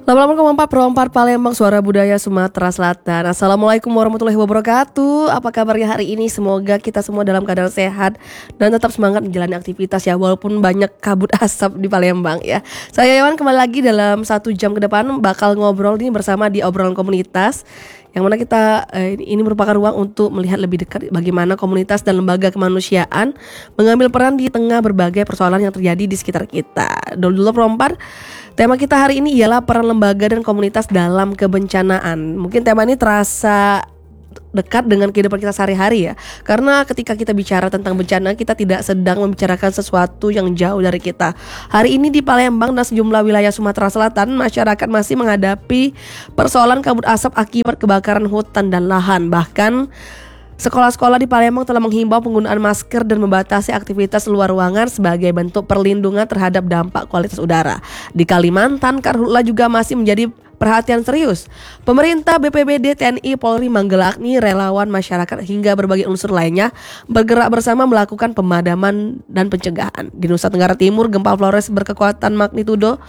88,4 Palembang, Suara Budaya Sumatera Selatan. Assalamualaikum warahmatullahi wabarakatuh. Apa kabarnya hari ini? Semoga kita semua dalam keadaan sehat dan tetap semangat menjalani aktivitas ya, walaupun banyak kabut asap di Palembang ya. Saya Yawan kembali lagi dalam 1 jam ke depan bakal ngobrol ini bersama di obrolan komunitas, yang mana kita ini merupakan ruang untuk melihat lebih dekat bagaimana komunitas dan lembaga kemanusiaan mengambil peran di tengah berbagai persoalan yang terjadi di sekitar kita. Dulu perompat, tema kita hari ini ialah peran lembaga dan komunitas dalam kebencanaan. Mungkin tema ini terasa dekat dengan kehidupan kita sehari-hari ya, karena ketika kita bicara tentang bencana, kita tidak sedang membicarakan sesuatu yang jauh dari kita. Hari ini di Palembang dan sejumlah wilayah Sumatera Selatan, masyarakat masih menghadapi persoalan kabut asap akibat kebakaran hutan dan lahan. Bahkan sekolah-sekolah di Palembang telah menghimbau penggunaan masker dan membatasi aktivitas luar ruangan sebagai bentuk perlindungan terhadap dampak kualitas udara. Di Kalimantan, karhutla juga masih menjadi perhatian serius. Pemerintah, BPBD, TNI, Polri, Manggala Agni, relawan masyarakat hingga berbagai unsur lainnya bergerak bersama melakukan pemadaman dan pencegahan. Di Nusa Tenggara Timur, gempa Flores berkekuatan magnitudo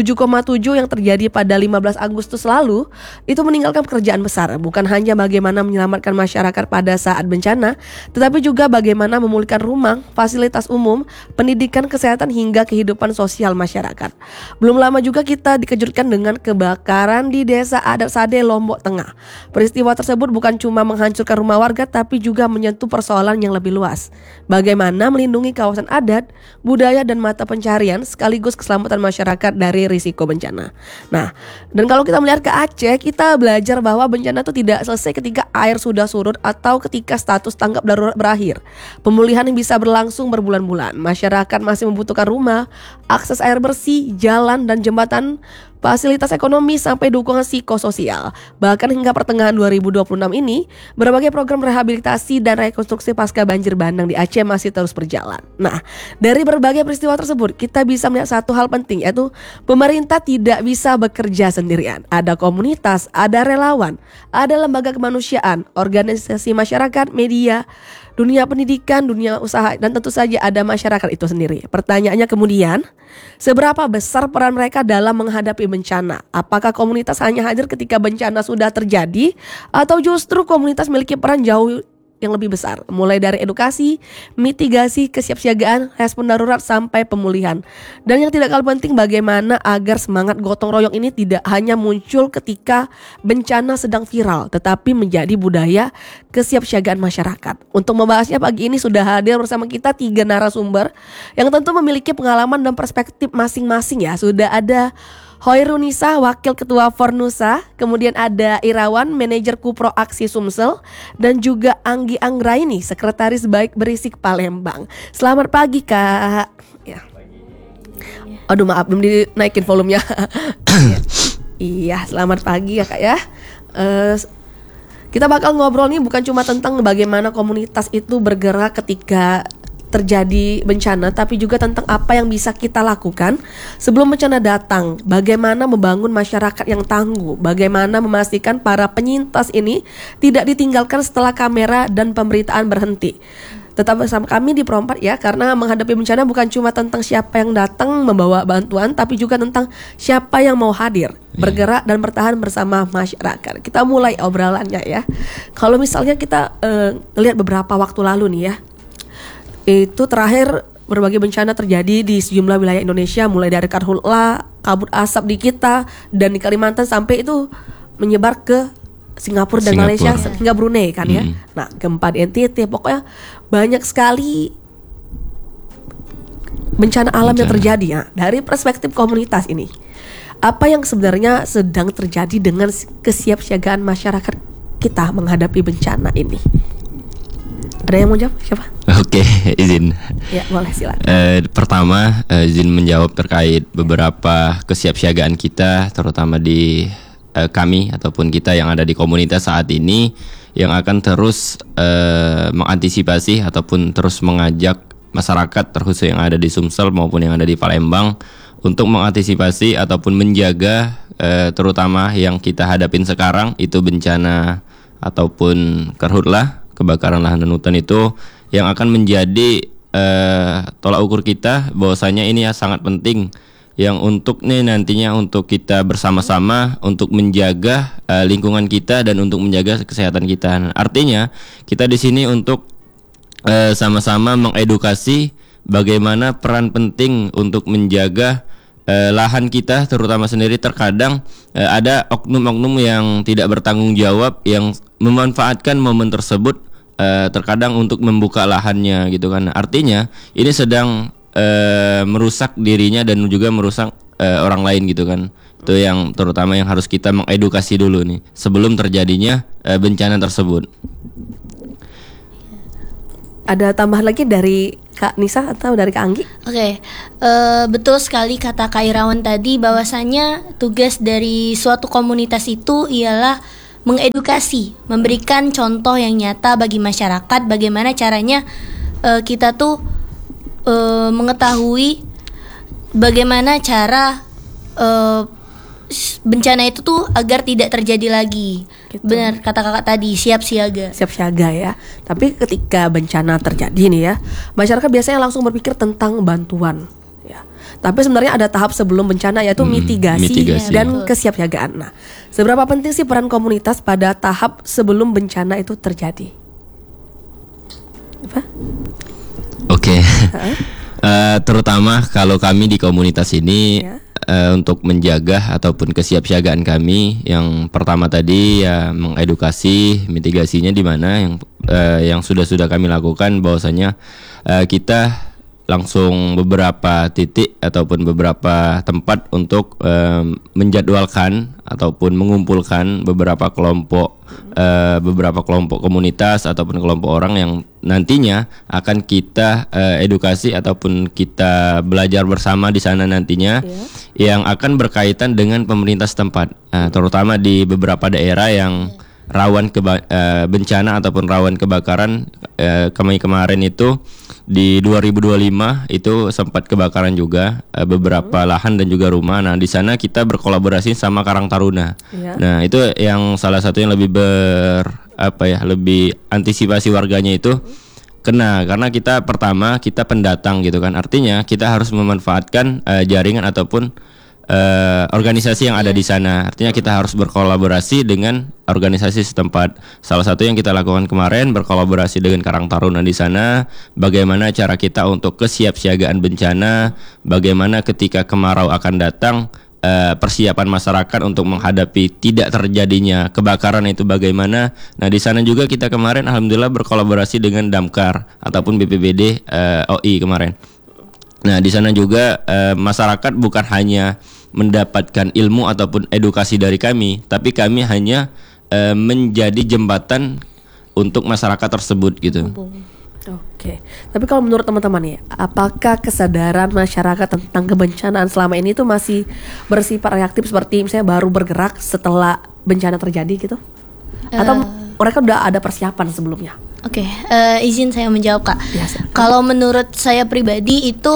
7,7 yang terjadi pada 15 Agustus lalu itu meninggalkan pekerjaan besar. Bukan hanya bagaimana menyelamatkan masyarakat pada saat bencana, tetapi juga bagaimana memulihkan rumah, fasilitas umum, pendidikan, kesehatan hingga kehidupan sosial masyarakat. Belum lama juga kita dikejutkan dengan kebakaran di Desa Adat Sade, Lombok Tengah. Peristiwa tersebut bukan cuma menghancurkan rumah warga, tapi juga menyentuh persoalan yang lebih luas. Bagaimana melindungi kawasan adat, budaya dan mata pencarian sekaligus keselamatan masyarakat dari risiko bencana. Nah, dan kalau kita melihat ke Aceh, kita belajar bahwa bencana itu tidak selesai ketika air sudah surut atau ketika status tanggap darurat berakhir. Pemulihan yang bisa berlangsung berbulan-bulan. Masyarakat masih membutuhkan rumah, akses air bersih, jalan dan jembatan, fasilitas ekonomi sampai dukungan psikososial. Bahkan hingga pertengahan 2026 ini, berbagai program rehabilitasi dan rekonstruksi pasca banjir bandang di Aceh masih terus berjalan. Nah, dari berbagai peristiwa tersebut, kita bisa melihat satu hal penting, yaitu pemerintah tidak bisa bekerja sendirian. Ada komunitas, ada relawan, ada lembaga kemanusiaan, organisasi masyarakat, media, dunia pendidikan, dunia usaha, dan tentu saja ada masyarakat itu sendiri. Pertanyaannya kemudian, seberapa besar peran mereka dalam menghadapi bencana? Apakah komunitas hanya hadir ketika bencana sudah terjadi, atau justru komunitas memiliki peran jauh yang lebih besar, mulai dari edukasi, mitigasi, kesiapsiagaan, respon darurat sampai pemulihan. Dan yang tidak kalah penting, bagaimana agar semangat gotong royong ini tidak hanya muncul ketika bencana sedang viral, tetapi menjadi budaya kesiapsiagaan masyarakat. Untuk membahasnya pagi ini sudah hadir bersama kita 3 narasumber yang tentu memiliki pengalaman dan perspektif masing-masing ya. Sudah ada Hoirunisa, Wakil Ketua Fornusa, kemudian ada Irawan, Manajer Kupro Aksi Sumsel, dan juga Anggi Anggraini, Sekretaris Baik Berisik Palembang. Selamat pagi Kak. Ya. Aduh maaf, belum dinaikin volumenya. Iya, selamat pagi ya Kak ya. Kita bakal ngobrol nih bukan cuma tentang bagaimana komunitas itu bergerak ketika terjadi bencana, tapi juga tentang apa yang bisa kita lakukan sebelum bencana datang. Bagaimana membangun masyarakat yang tangguh, bagaimana memastikan para penyintas ini tidak ditinggalkan setelah kamera dan pemberitaan berhenti. Tetap bersama kami di Perompat ya, karena menghadapi bencana bukan cuma tentang siapa yang datang membawa bantuan, tapi juga tentang siapa yang mau hadir, bergerak dan bertahan bersama masyarakat. Kita mulai obrolannya ya. Kalau misalnya kita lihat beberapa waktu lalu nih ya, itu terakhir berbagai bencana terjadi di sejumlah wilayah Indonesia, mulai dari karhutla, kabut asap di kita dan di Kalimantan sampai itu menyebar ke Singapura dan Malaysia hingga Brunei kan ya. Nah, gempa di NTT, pokoknya banyak sekali bencana alam yang terjadi ya. Dari perspektif komunitas ini, apa yang sebenarnya sedang terjadi dengan kesiapsiagaan masyarakat kita menghadapi bencana ini? Ada yang mau jawab? Siapa? Oke, izin. Ya, boleh silakan. Pertama, izin menjawab terkait beberapa kesiapsiagaan kita, terutama di kami ataupun kita yang ada di komunitas saat ini, yang akan terus mengantisipasi ataupun terus mengajak masyarakat terkhusus yang ada di Sumsel maupun yang ada di Palembang untuk mengantisipasi ataupun menjaga terutama yang kita hadapin sekarang itu bencana ataupun karhutla, kebakaran lahan dan hutan itu yang akan menjadi tolak ukur kita bahwasanya ini ya sangat penting yang untuk nih nantinya untuk kita bersama-sama untuk menjaga lingkungan kita dan untuk menjaga kesehatan kita. Nah, artinya kita di sini untuk sama-sama mengedukasi bagaimana peran penting untuk menjaga lahan kita terutama sendiri. Terkadang ada oknum-oknum yang tidak bertanggung jawab yang memanfaatkan momen tersebut terkadang untuk membuka lahannya gitu kan. Artinya ini sedang merusak dirinya dan juga merusak orang lain gitu kan. Itu yang terutama yang harus kita mengedukasi dulu nih sebelum terjadinya bencana tersebut. Ada tambahan lagi dari Kak Nisa atau dari Kak Anggi? Oke, betul sekali kata Kak Irawan tadi bahwasanya tugas dari suatu komunitas itu ialah mengedukasi, memberikan contoh yang nyata bagi masyarakat bagaimana caranya kita tuh mengetahui bagaimana cara bencana itu tuh agar tidak terjadi lagi. Gitu. Benar kata kakak tadi, siap siaga. Siap siaga ya. Tapi ketika bencana terjadi nih ya, masyarakat biasanya langsung berpikir tentang bantuan. Ya. Tapi sebenarnya ada tahap sebelum bencana yaitu mitigasi dan kesiapsiagaan. Nah, seberapa penting sih peran komunitas pada tahap sebelum bencana itu terjadi? Apa? Oke. Terutama kalau kami di komunitas ini untuk menjaga ataupun kesiapsiagaan kami, yang pertama tadi ya mengedukasi mitigasinya di mana yang sudah kami lakukan bahwasanya kita langsung beberapa titik ataupun beberapa tempat untuk menjadwalkan ataupun mengumpulkan beberapa kelompok komunitas ataupun kelompok orang yang nantinya akan kita edukasi ataupun kita belajar bersama di sana nantinya yang akan berkaitan dengan pemerintah setempat, terutama di beberapa daerah yang rawan bencana ataupun rawan kebakaran. Kemarin itu di 2025 itu sempat kebakaran juga beberapa lahan dan juga rumah. Nah, di sana kita berkolaborasi sama Karang Taruna. Nah, itu yang salah satu yang lebih lebih antisipasi warganya itu karena kita pertama kita pendatang gitu kan. Artinya kita harus memanfaatkan jaringan ataupun organisasi yang ada di sana. Artinya kita harus berkolaborasi dengan organisasi setempat. Salah satu yang kita lakukan kemarin berkolaborasi dengan Karang Taruna di sana. Bagaimana cara kita untuk kesiapsiagaan bencana, bagaimana ketika kemarau akan datang, persiapan masyarakat untuk menghadapi tidak terjadinya kebakaran itu bagaimana. Nah, di sana juga kita kemarin alhamdulillah berkolaborasi dengan Damkar ataupun BPBD OI kemarin. Nah, di sana juga masyarakat bukan hanya mendapatkan ilmu ataupun edukasi dari kami, tapi kami hanya menjadi jembatan untuk masyarakat tersebut gitu. Oke. Tapi kalau menurut teman-teman ya, apakah kesadaran masyarakat tentang kebencanaan selama ini tuh masih bersifat reaktif seperti misalnya baru bergerak setelah bencana terjadi gitu? Atau mereka udah ada persiapan sebelumnya? Oke, izin saya menjawab Kak. Kalau menurut saya pribadi itu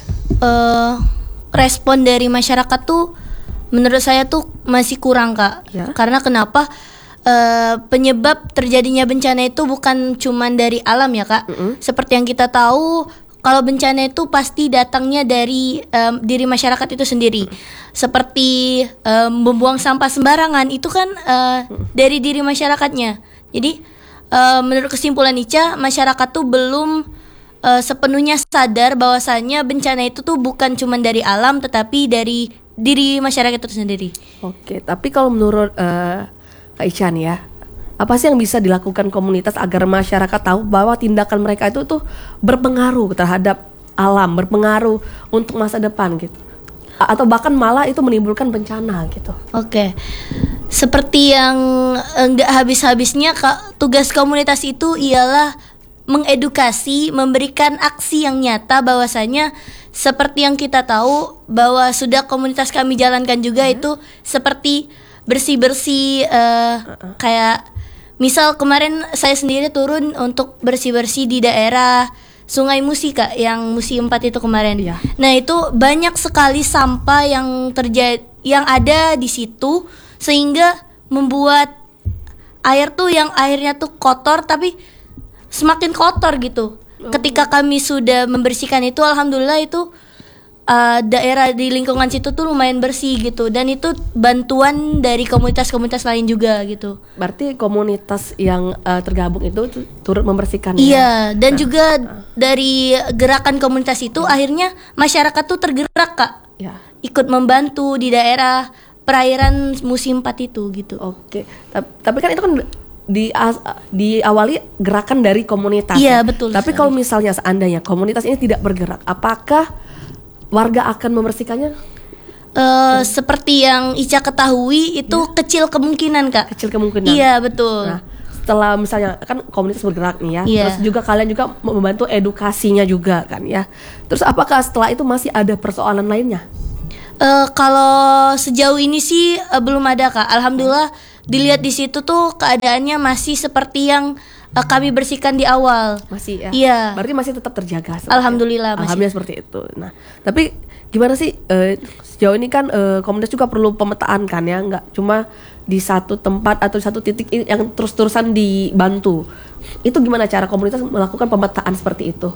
respon dari masyarakat tuh menurut saya tuh masih kurang Kak. Karena kenapa? Penyebab terjadinya bencana itu bukan cuman dari alam ya Kak. Seperti yang kita tahu, kalau bencana itu pasti datangnya dari diri masyarakat itu sendiri. Seperti membuang sampah sembarangan itu kan dari diri masyarakatnya. Jadi menurut kesimpulan Ica, masyarakat tuh belum sepenuhnya sadar bahwasannya bencana itu tuh bukan cuma dari alam tetapi dari diri masyarakat itu sendiri. Oke, tapi kalau menurut Kak Ica nih ya, apa sih yang bisa dilakukan komunitas agar masyarakat tahu bahwa tindakan mereka itu tuh berpengaruh terhadap alam, berpengaruh untuk masa depan gitu, atau bahkan malah itu menimbulkan bencana gitu? Oke. Seperti yang enggak habis-habisnya tugas komunitas itu ialah mengedukasi, memberikan aksi yang nyata bahwasanya seperti yang kita tahu bahwa sudah komunitas kami jalankan juga itu seperti bersih-bersih kayak misal kemarin saya sendiri turun untuk bersih-bersih di daerah Sungai Musi Kak, yang Musi 4 itu kemarin. Nah, itu banyak sekali sampah yang ada di situ sehingga membuat air tuh yang airnya tuh kotor tapi semakin kotor gitu. Ketika kami sudah membersihkan itu alhamdulillah itu daerah di lingkungan situ tuh lumayan bersih gitu, dan itu bantuan dari komunitas-komunitas lain juga gitu. Berarti komunitas yang tergabung itu turut membersihkan Iya, dan juga dari gerakan komunitas itu akhirnya masyarakat tuh tergerak Kak, ya. ikut membantu di daerah perairan musim 4 itu gitu. Oke, tapi kan itu kan diawali gerakan dari komunitas. Iya, betul Tapi sekali. kalau misalnya seandainya komunitas ini tidak bergerak, apakah warga akan membersihkannya? Seperti yang Ica ketahui itu kecil kemungkinan Kak. Kecil kemungkinan. Iya betul. Nah, setelah misalnya kan komunitas bergerak nih ya, Iya. terus juga kalian juga membantu edukasinya juga kan ya. Terus apakah setelah itu masih ada persoalan lainnya? Kalau sejauh ini sih belum ada Kak. Alhamdulillah dilihat di situ tuh keadaannya masih seperti yang kami bersihkan di awal. Masih ya? Iya. Berarti masih tetap terjaga. Alhamdulillah, masih. Alhamdulillah seperti itu. Nah, tapi gimana sih sejauh ini kan komunitas juga perlu pemetaan kan ya, nggak cuma di satu tempat atau di satu titik yang terus-terusan dibantu. Itu gimana cara komunitas melakukan pemetaan seperti itu?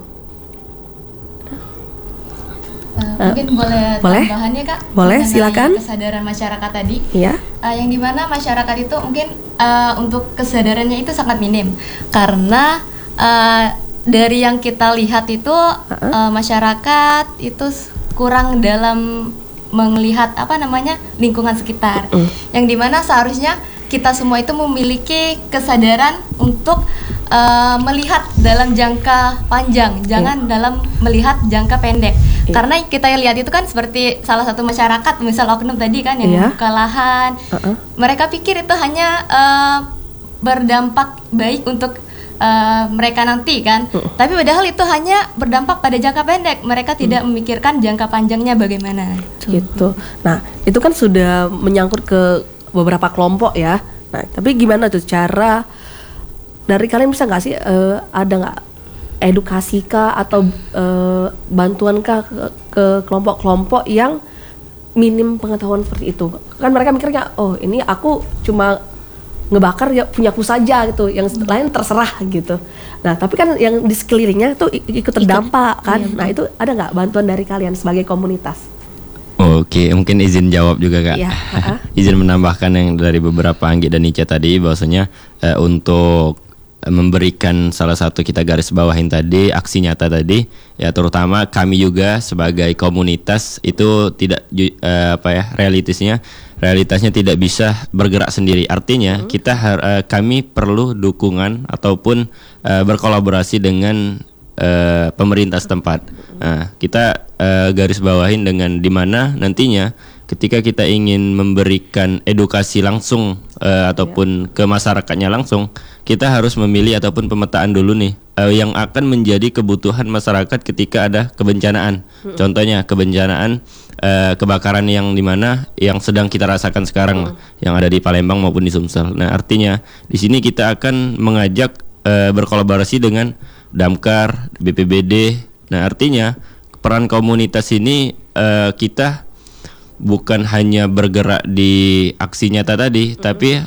Mungkin boleh boleh? tambahannya Kak? Boleh, Mengenai silakan. kesadaran masyarakat tadi. Iya. Yang dimana masyarakat itu mungkin untuk kesadarannya itu sangat minim, karena dari yang kita lihat itu masyarakat itu kurang dalam melihat lingkungan sekitar, yang dimana seharusnya kita semua itu memiliki kesadaran untuk melihat dalam jangka panjang, jangan dalam melihat jangka pendek. Karena kita lihat itu kan seperti salah satu masyarakat, misal oknum tadi kan yang membuka lahan, mereka pikir itu hanya berdampak baik untuk mereka nanti kan, tapi padahal itu hanya berdampak pada jangka pendek. Mereka tidak memikirkan jangka panjangnya bagaimana. Gitu. Nah, itu kan sudah menyangkut ke beberapa kelompok ya. Nah, tapi gimana tuh cara dari kalian, bisa nggak sih ada nggak edukasi kah atau bantuan kah ke kelompok-kelompok yang minim pengetahuan seperti itu? Kan mereka mikirnya, oh ini aku cuma ngebakar ya punyaku saja gitu, yang lain terserah gitu. Nah, tapi kan yang di sekelilingnya tuh ikut terdampak kan. Iya, nah, itu ada nggak bantuan dari kalian sebagai komunitas? Oke, mungkin izin jawab juga Kak. Iya, Izin menambahkan yang dari beberapa Anggi dan Ica tadi, bahwasanya untuk memberikan salah satu kita garis bawahin tadi aksi nyata tadi ya, terutama kami juga sebagai komunitas itu tidak realitasnya tidak bisa bergerak sendiri. Artinya kami perlu dukungan ataupun berkolaborasi dengan pemerintah setempat. Nah, kita garis bawahin dengan dimana nantinya ketika kita ingin memberikan edukasi langsung ataupun ke masyarakatnya langsung, kita harus memilih ataupun pemetaan dulu nih yang akan menjadi kebutuhan masyarakat ketika ada kebencanaan. Contohnya kebencanaan kebakaran yang dimana yang sedang kita rasakan sekarang, yang ada di Palembang maupun di Sumsel. Nah, artinya di sini kita akan mengajak berkolaborasi dengan Damkar, BPBD. Nah, artinya peran komunitas ini kita bukan hanya bergerak di aksi nyata tadi, tapi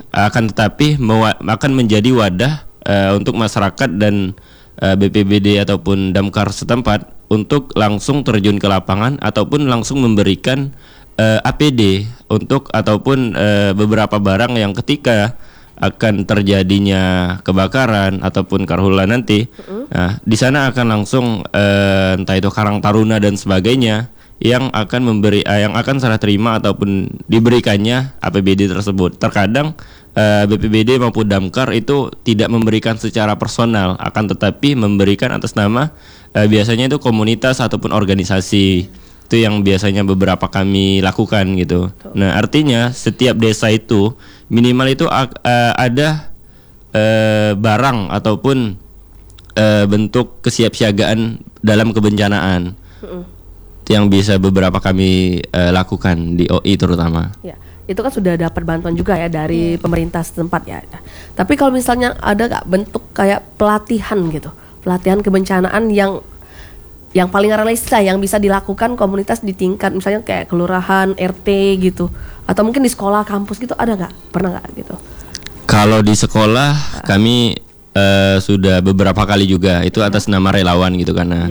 akan menjadi wadah untuk masyarakat dan BPBD ataupun Damkar setempat untuk langsung terjun ke lapangan ataupun langsung memberikan APD untuk ataupun beberapa barang yang ketika akan terjadinya kebakaran ataupun karhula nanti, nah di sana akan langsung entah itu Karang Taruna dan sebagainya yang akan yang akan serah terima ataupun diberikannya APBD tersebut. Terkadang BPBD maupun Damkar itu tidak memberikan secara personal, akan tetapi memberikan atas nama biasanya itu komunitas ataupun organisasi. Itu yang biasanya beberapa kami lakukan gitu. Nah, artinya setiap desa itu minimal itu ada barang ataupun bentuk kesiapsiagaan dalam kebencanaan. Itu yang bisa beberapa kami lakukan di OI terutama. Ya, itu kan sudah dapat bantuan juga ya dari pemerintah setempat ya. Tapi kalau misalnya ada nggak bentuk kayak pelatihan gitu, pelatihan kebencanaan yang paling realistis yang bisa dilakukan komunitas di tingkat misalnya kayak kelurahan, RT gitu, atau mungkin di sekolah, kampus gitu, ada nggak? Pernah nggak gitu? Kalau di sekolah kami sudah beberapa kali juga itu atas nama relawan gitu, karena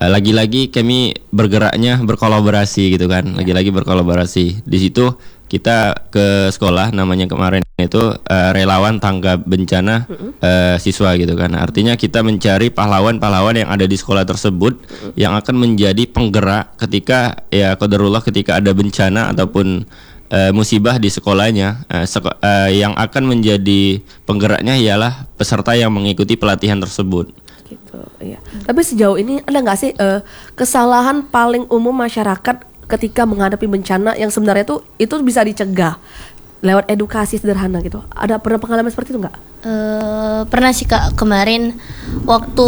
lagi-lagi kami bergeraknya berkolaborasi gitu kan, lagi-lagi berkolaborasi. Di situ kita ke sekolah, namanya kemarin itu relawan tanggap bencana siswa gitu kan. Artinya kita mencari pahlawan-pahlawan yang ada di sekolah tersebut yang akan menjadi penggerak ketika ya qadarullah ketika ada bencana ataupun musibah di sekolahnya. Yang akan menjadi penggeraknya ialah peserta yang mengikuti pelatihan tersebut. Gitu, iya. Tapi sejauh ini ada nggak sih kesalahan paling umum masyarakat ketika menghadapi bencana yang sebenarnya itu bisa dicegah lewat edukasi sederhana gitu? Ada pernah pengalaman seperti itu nggak? Pernah sih Kak, kemarin waktu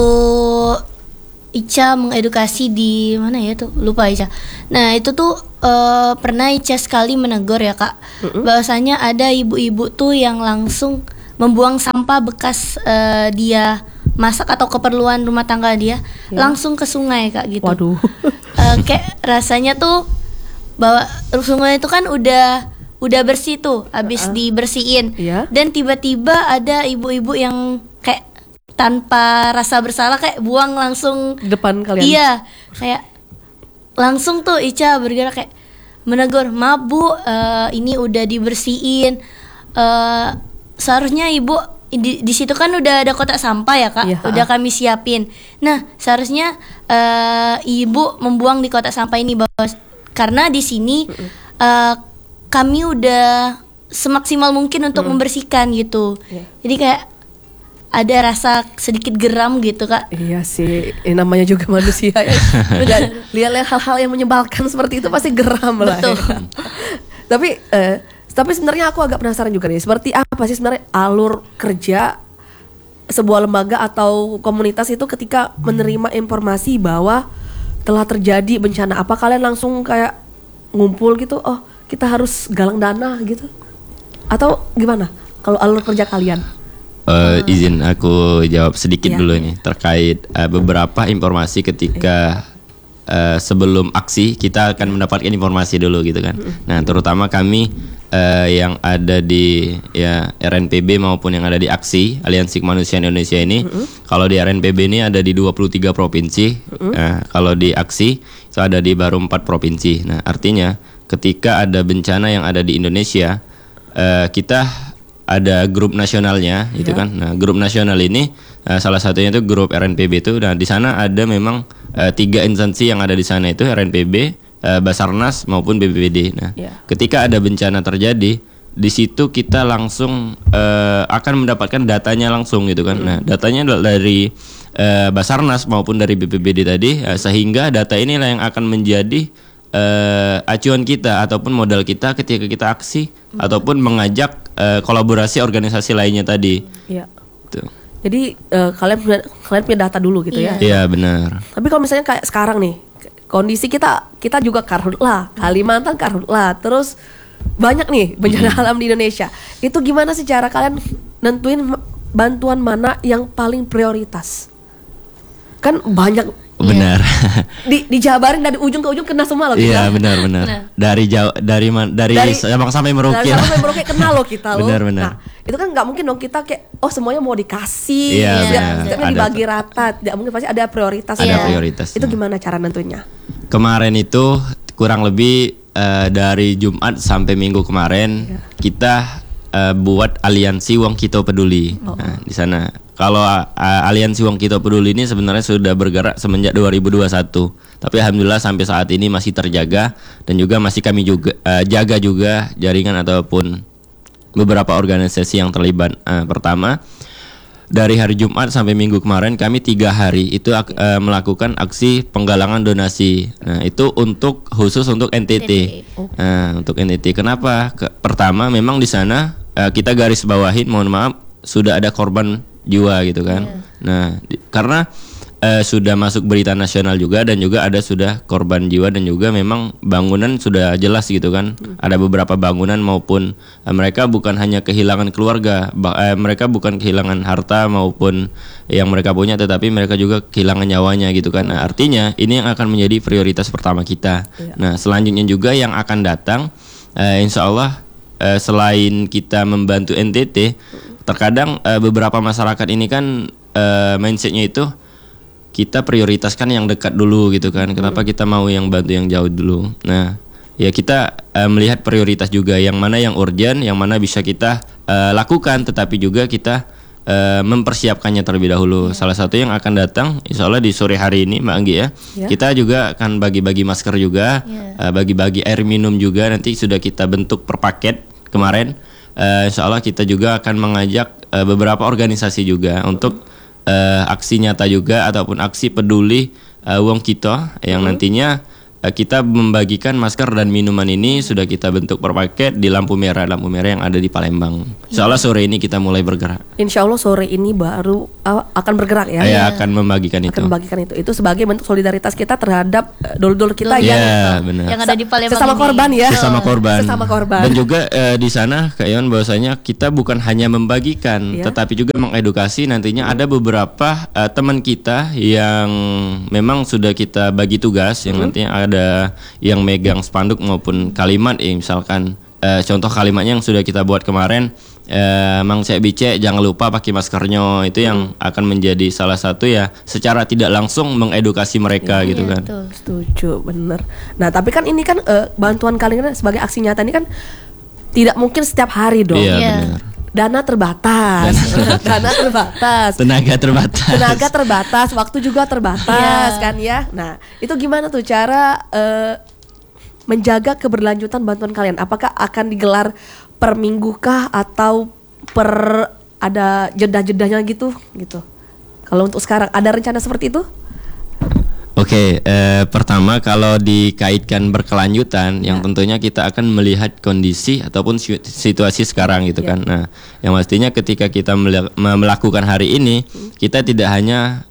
Ica mengedukasi di mana ya tuh, lupa Ica. Nah itu tuh pernah Ica sekali menegur ya Kak, bahwasanya ada ibu-ibu tuh yang langsung membuang sampah bekas dia masak atau keperluan rumah tangga dia langsung ke sungai Kak gitu. Waduh. Kayak rasanya tuh bahwa sungai itu kan udah bersih tuh, habis dibersihin. Dan tiba-tiba ada ibu-ibu yang kayak tanpa rasa bersalah kayak buang langsung Depan kalian. Iya, kayak langsung tuh Ica bergerak kayak menegur, "Maaf Bu, ini udah dibersihin. Seharusnya Ibu di situ kan udah ada kotak sampah ya Kak, udah kami siapin. Nah seharusnya Ibu membuang di kotak sampah ini karena di sini kami udah semaksimal mungkin untuk membersihkan gitu. Jadi kayak ada rasa sedikit geram gitu Kak. Iya sih, namanya juga manusia ya. Dan lihat-lihat hal-hal yang menyebalkan seperti itu pasti geram lah. Betul. Ya. Tapi sebenarnya aku agak penasaran juga nih, seperti apa sih sebenarnya alur kerja sebuah lembaga atau komunitas itu ketika menerima informasi bahwa telah terjadi bencana? Apa kalian langsung kayak ngumpul gitu, oh kita harus galang dana gitu? Atau gimana kalau alur kerja kalian? Izin aku jawab sedikit dulu nih terkait beberapa informasi ketika sebelum aksi kita akan mendapatkan informasi dulu gitu kan. Nah terutama kami yang ada di RNPB maupun yang ada di aksi Aliansi Kemanusiaan Indonesia ini. Kalau di RNPB ini ada di 23 provinsi. Kalau di aksi itu ada di baru 4 provinsi. Nah artinya ketika ada bencana yang ada di Indonesia, kita ada grup nasionalnya gitu kan. Nah grup nasional ini salah satunya itu grup RNPB itu. Nah di sana ada memang 3 instansi yang ada di sana, itu RNPB, Basarnas maupun BPBD. Nah, ketika ada bencana terjadi, di situ kita langsung akan mendapatkan datanya langsung gitu kan. Nah, datanya dari Basarnas maupun dari BPBD tadi, sehingga data inilah yang akan menjadi acuan kita ataupun modal kita ketika kita aksi ataupun mengajak kolaborasi organisasi lainnya tadi. Iya. Tuh. Jadi kalian punya data dulu gitu ya? Iya benar. Tapi kalau misalnya kayak sekarang nih, kondisi kita juga karhutlah, Kalimantan karhutlah, terus banyak nih bencana alam di Indonesia. Itu gimana sih cara kalian nentuin bantuan mana yang paling prioritas? Kan banyak. Benar. Dijabarin dari ujung ke ujung kena semua loh kita. Iya benar. Dari Sabang sampai Merauke. Dari Sabang sampai Merauke kena loh kita loh. Benar. Nah, itu kan nggak mungkin dong kita kayak semuanya mau dikasih. Iya. Setiapnya dibagi rata. Tidak mungkin, pasti ada prioritas. Ada prioritas. Itu gimana cara nentunya? Kemarin itu kurang lebih dari Jumat sampai Minggu kemarin kita buat aliansi Wong Kito Peduli. Nah, di sana. Kalau aliansi Wong Kito Peduli ini sebenarnya sudah bergerak semenjak 2021. Tapi alhamdulillah sampai saat ini masih terjaga dan juga masih kami juga jaga juga jaringan ataupun beberapa organisasi yang terlibat. Pertama, dari hari Jumat sampai Minggu kemarin kami 3 hari itu melakukan aksi penggalangan donasi. Nah, itu khusus untuk NTT. Nah, untuk NTT. Kenapa? Pertama, memang di sana kita garis bawahin, mohon maaf, sudah ada korban jiwa gitu kan. Nah, karena sudah masuk berita nasional juga dan juga ada sudah korban jiwa dan juga memang bangunan sudah jelas gitu kan. Ada beberapa bangunan maupun mereka bukan hanya kehilangan keluarga, mereka bukan kehilangan harta maupun yang mereka punya, tetapi mereka juga kehilangan nyawanya gitu kan. Nah, artinya ini yang akan menjadi prioritas pertama kita. Nah, selanjutnya juga yang akan datang insya Allah selain kita membantu NTT, terkadang beberapa masyarakat ini kan mindsetnya itu kita prioritaskan yang dekat dulu gitu kan. Kenapa kita mau yang bantu yang jauh dulu? Nah, ya kita melihat prioritas juga, yang mana yang urgent, yang mana bisa kita lakukan, tetapi juga kita mempersiapkannya terlebih dahulu. Salah satu yang akan datang insya Allah di sore hari ini Mbak Anggi ya. Kita juga akan bagi-bagi masker juga, bagi-bagi air minum juga, nanti sudah kita bentuk per paket kemarin. Insya Allah kita juga akan mengajak beberapa organisasi juga untuk aksi nyata juga ataupun aksi peduli Wong Kita yang nantinya kita membagikan masker dan minuman ini sudah kita bentuk per paket di lampu merah yang ada di Palembang. Insya Allah sore ini kita mulai bergerak. Insya Allah sore ini baru akan bergerak ya. Ya, akan membagikan itu. Akan membagikan itu sebagai bentuk solidaritas kita terhadap dulur kita ya, benar. Yang ada di Palembang sesama ini. korban ya. Sesama korban. Dan juga di sana Kak Iwan bahwasanya kita bukan hanya membagikan, tetapi juga mengedukasi. Nantinya ada beberapa teman kita yang memang sudah kita bagi tugas, yang nantinya ada yang megang spanduk maupun kalimat, misalkan contoh kalimatnya yang sudah kita buat kemarin, Mang Cek Bice jangan lupa pakai maskernya, itu yang akan menjadi salah satu ya secara tidak langsung mengedukasi mereka gitu kan. Betul. Setuju, bener. Nah tapi kan ini kan bantuan kalian sebagai aksi nyata ini kan tidak mungkin setiap hari dong. Iya benar. Dana terbatas, tenaga terbatas, waktu juga terbatas kan ya. Nah itu gimana tuh cara menjaga keberlanjutan bantuan kalian? Apakah akan digelar per minggu kah atau per ada jeda-jedanya gitu? Kalau untuk sekarang ada rencana seperti itu? Oke, pertama kalau dikaitkan berkelanjutan, yang tentunya kita akan melihat kondisi ataupun situasi sekarang gitu kan. Nah, yang pastinya ketika kita melakukan hari ini, kita tidak hanya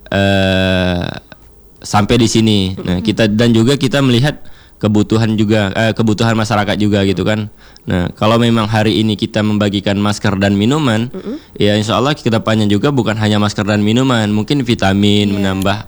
sampai di sini. Nah, kita dan juga kita melihat kebutuhan juga, kebutuhan masyarakat juga gitu kan. Nah, kalau memang hari ini kita membagikan masker dan minuman, ya insya Allah kedepannya juga bukan hanya masker dan minuman, mungkin vitamin, menambah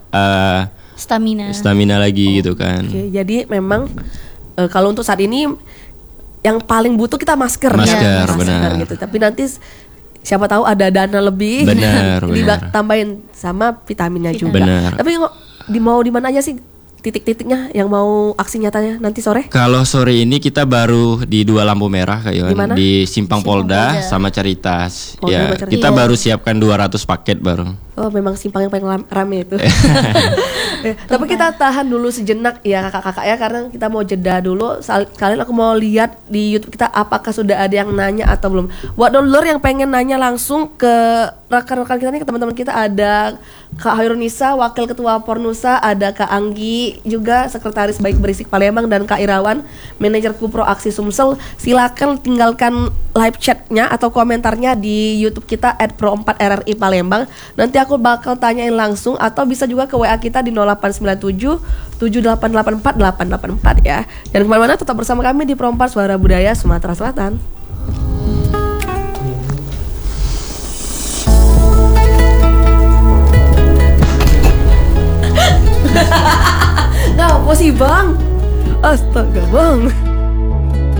stamina lagi gitu kan. Oke, jadi memang kalau untuk saat ini yang paling butuh kita masker benar. gitu. Tapi nanti siapa tahu ada dana lebih, benar. Tambahin sama vitaminnya juga. Benar. Tapi mau di mana aja sih titik-titiknya yang mau aksi nyatanya nanti sore? Kalau sore ini kita baru di 2 lampu merah Kak Iwan, di Simpang Polda sama Caritas. Kita baru siapkan 200 paket baru. Oh, memang simpang yang paling rame itu. Tapi kita tahan dulu sejenak ya kakak-kakak ya, karena kita mau jeda dulu. Kalian aku mau lihat di YouTube kita apakah sudah ada yang nanya atau belum. Buat dulur yang pengen nanya langsung ke rekan-rekan kita nih, ke teman-teman kita, ada Kak Hairunisa, Wakil Ketua Pornusa, ada Kak Anggi juga, Sekretaris Baik Berisik Palembang, dan Kak Irawan, Manajer Kupro Aksi Sumsel. Silakan tinggalkan live chatnya atau komentarnya di YouTube kita @pro4rri Palembang. Nanti aku bakal tanyain langsung, atau bisa juga ke WA kita di 0897 7884 884 ya. Dan kemana-mana tetap bersama kami di Pro4 Suara Budaya Sumatera Selatan. Ngapa sih bang? Astaga bang.